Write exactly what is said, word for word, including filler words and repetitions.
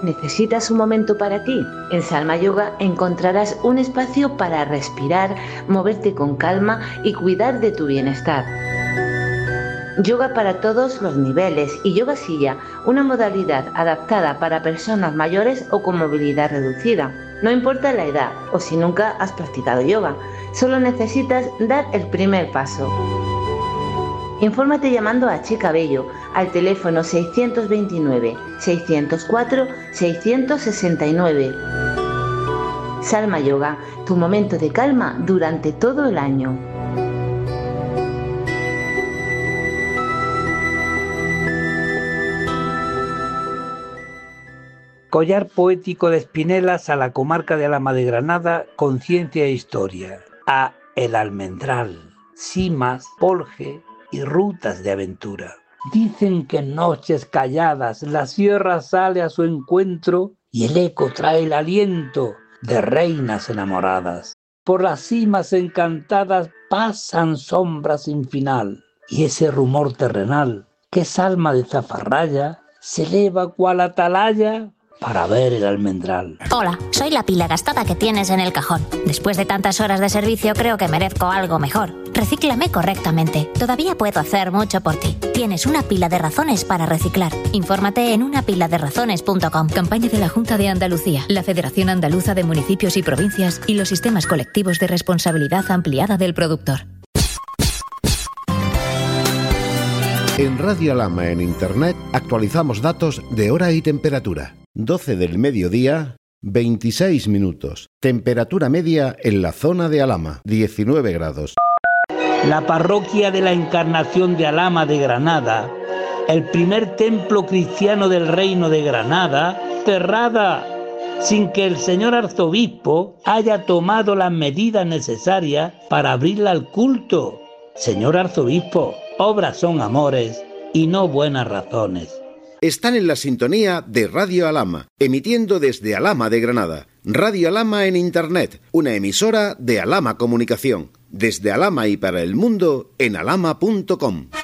¿Necesitas un momento para ti? En Salma Yoga encontrarás un espacio para respirar, moverte con calma y cuidar de tu bienestar. Yoga para todos los niveles y Yoga Silla, una modalidad adaptada para personas mayores o con movilidad reducida. No importa la edad o si nunca has practicado yoga, solo necesitas dar el primer paso. Infórmate llamando a Chica Bello al teléfono seiscientos veintinueve, seiscientos cuatro, seiscientos sesenta y nueve. Salma Yoga, tu momento de calma durante todo el año. Collar poético de Espinelas a la comarca de Alhama de Granada con ciencia e historia. A El Almendral, cimas, polje y rutas de aventura. Dicen que en noches calladas la sierra sale a su encuentro y el eco trae el aliento de reinas enamoradas. Por las cimas encantadas pasan sombras sin final y ese rumor terrenal que es alma de zafarraya se eleva cual atalaya para ver el almendral. Hola, soy la pila gastada que tienes en el cajón. Después de tantas horas de servicio creo que merezco algo mejor. Recíclame correctamente. Todavía puedo hacer mucho por ti. Tienes una pila de razones para reciclar. Infórmate en una pila de razones punto com. Campaña de la Junta de Andalucía, la Federación Andaluza de Municipios y Provincias y los sistemas colectivos de responsabilidad ampliada del productor. En Radio Alhama en Internet actualizamos datos de hora y temperatura. doce del mediodía, veintiséis minutos. Temperatura media en la zona de Alhama, diecinueve grados. La parroquia de la Encarnación de Alhama de Granada, el primer templo cristiano del Reino de Granada, cerrada sin que el señor arzobispo haya tomado las medidas necesarias para abrirla al culto. Señor arzobispo, obras son amores y no buenas razones. Están en la sintonía de Radio Alhama, emitiendo desde Alhama de Granada. Radio Alhama en Internet, una emisora de Alhama Comunicación. Desde Alhama y para el mundo en alhama punto com.